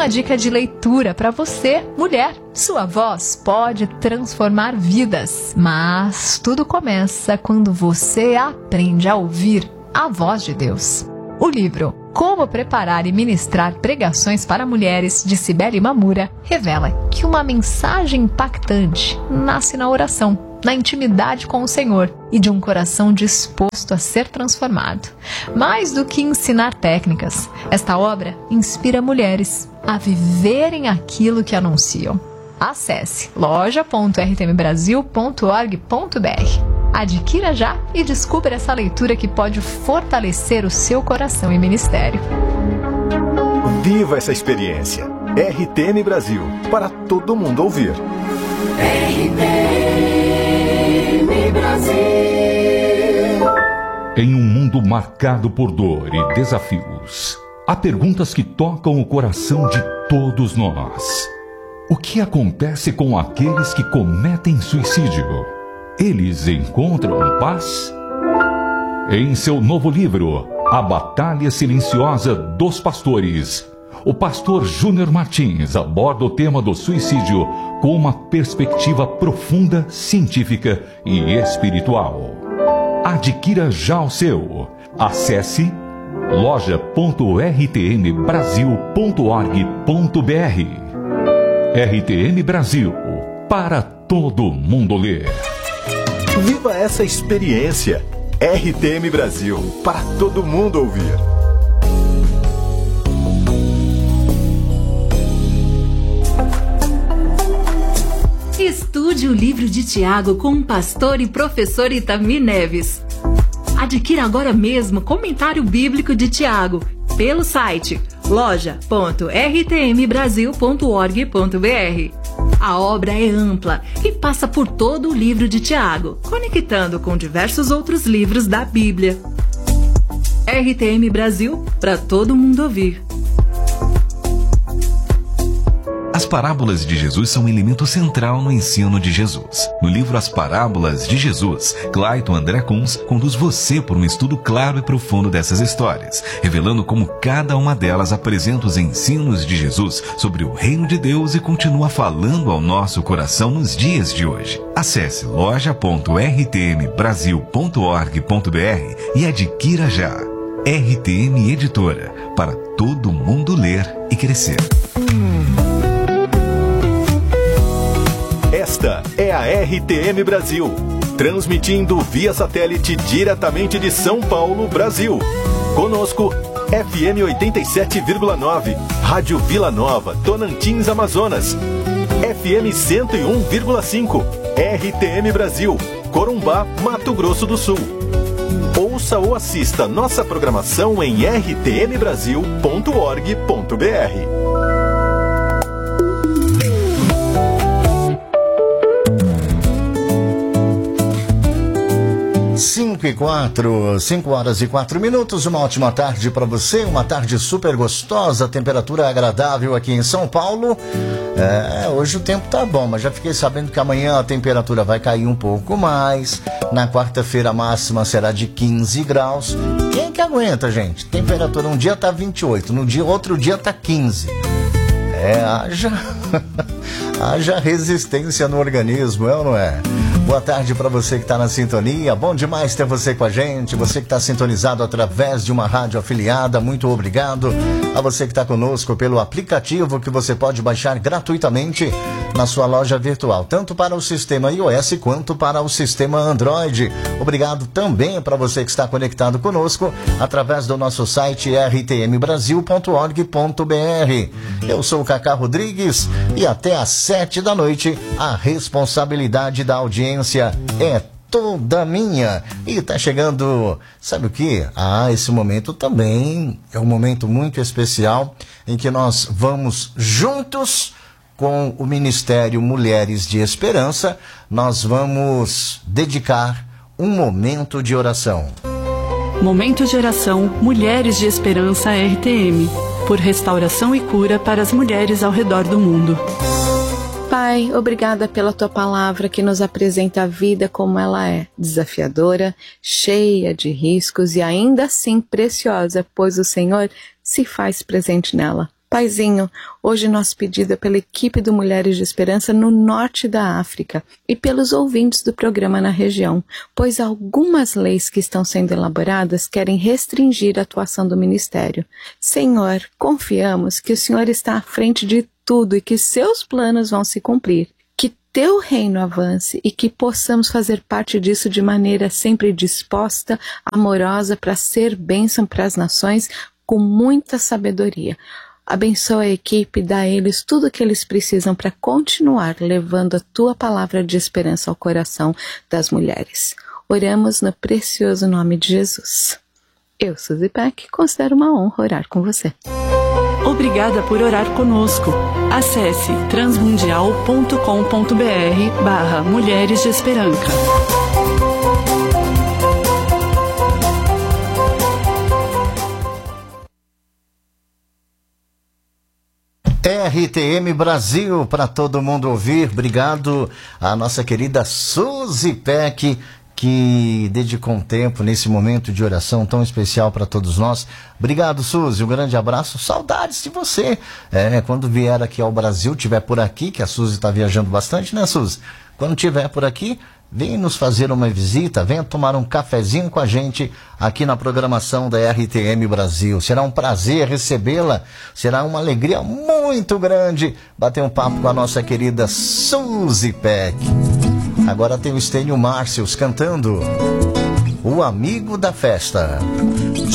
uma dica de leitura para você, mulher. Sua voz pode transformar vidas, mas tudo começa quando você aprende a ouvir a voz de Deus. O livro Como Preparar e Ministrar Pregações para Mulheres, de Cibele Mamura, revela que uma mensagem impactante nasce na oração, na intimidade com o Senhor e de um coração disposto a ser transformado. Mais do que ensinar técnicas, esta obra inspira mulheres a viverem aquilo que anunciam. Acesse loja.rtmbrasil.org.br. Adquira já e descubra essa leitura que pode fortalecer o seu coração e ministério. Viva essa experiência. RTM Brasil, para todo mundo ouvir. RTM Brasil. Em um mundo marcado por dor e desafios, há perguntas que tocam o coração de todos nós. O que acontece com aqueles que cometem suicídio? Eles encontram paz? Em seu novo livro, A Batalha Silenciosa dos Pastores, o pastor Júnior Martins aborda o tema do suicídio com uma perspectiva profunda, científica e espiritual. Adquira já o seu. Acesse loja.rtmbrasil.org.br. RTM Brasil, para todo mundo ler. Viva essa experiência. RTM Brasil, para todo mundo ouvir. Estude o livro de Tiago com o pastor e professor Itamir Neves. Adquira agora mesmo Comentário Bíblico de Tiago pelo site loja.rtmbrasil.org.br. A obra é ampla e passa por todo o livro de Tiago, conectando com diversos outros livros da Bíblia. RTM Brasil, para todo mundo ouvir. As parábolas de Jesus são um elemento central no ensino de Jesus. No livro As Parábolas de Jesus, Clayton André Kunz conduz você por um estudo claro e profundo dessas histórias, revelando como cada uma delas apresenta os ensinos de Jesus sobre o reino de Deus e continua falando ao nosso coração nos dias de hoje. Acesse loja.rtmbrasil.org.br e adquira já. RTM Editora, para todo mundo ler e crescer. Esta é a RTM Brasil, transmitindo via satélite diretamente de São Paulo, Brasil. Conosco, FM 87,9, Rádio Vila Nova, Tonantins, Amazonas. FM 101,5, RTM Brasil, Corumbá, Mato Grosso do Sul. Ouça ou assista nossa programação em rtmbrasil.org.br. 5 horas e 4 minutos, uma ótima tarde para você, uma tarde super gostosa, temperatura agradável aqui em São Paulo. Hoje o tempo tá bom, mas já fiquei sabendo que amanhã a temperatura vai cair um pouco mais. Na quarta-feira a máxima será de 15 graus. Quem que aguenta, gente? Temperatura um dia tá 28, outro dia tá 15. Haja resistência no organismo, é ou não é? Boa tarde para você que está na sintonia, bom demais ter você com a gente, você que está sintonizado através de uma rádio afiliada, muito obrigado. A você que está conosco pelo aplicativo que você pode baixar gratuitamente na sua loja virtual, tanto para o sistema iOS quanto para o sistema Android. Obrigado também para você que está conectado conosco através do nosso site rtmbrasil.org.br. Eu sou o Cacá Rodrigues e até às 7 da noite a responsabilidade da audiência é toda minha. E tá chegando, sabe o que? Esse momento também é um momento muito especial em que nós vamos juntos com o Ministério Mulheres de Esperança, nós vamos dedicar um momento de oração. Momento de oração Mulheres de Esperança RTM, por restauração e cura para as mulheres ao redor do mundo. Pai, obrigada pela Tua palavra que nos apresenta a vida como ela é, desafiadora, cheia de riscos e ainda assim preciosa, pois o Senhor se faz presente nela. Paizinho, hoje nosso pedido é pela equipe do Mulheres de Esperança no norte da África e pelos ouvintes do programa na região, pois algumas leis que estão sendo elaboradas querem restringir a atuação do ministério. Senhor, confiamos que o Senhor está à frente de tudo e que seus planos vão se cumprir. Que teu reino avance e que possamos fazer parte disso de maneira sempre disposta, amorosa, para ser bênção para as nações com muita sabedoria. Abençoa a equipe, dá a eles tudo o que eles precisam para continuar levando a tua palavra de esperança ao coração das mulheres. Oramos no precioso nome de Jesus. Eu, Suzy Peck, considero uma honra orar com você. Obrigada por orar conosco. Acesse transmundial.com.br/Mulheres de Esperança. RTM Brasil, para todo mundo ouvir. Obrigado à nossa querida Suzy Peck, que dedicou um tempo nesse momento de oração tão especial para todos nós. Obrigado, Suzy, um grande abraço, saudades de você. Quando vier aqui ao Brasil, estiver por aqui, que a Suzy está viajando bastante, né, Suzy? Quando estiver por aqui, vem nos fazer uma visita, venha tomar um cafezinho com a gente aqui na programação da RTM Brasil. Será um prazer recebê-la, será uma alegria muito grande bater um papo com a nossa querida Suzy Peck. Agora tem o Estênio Márcios cantando O Amigo da Festa.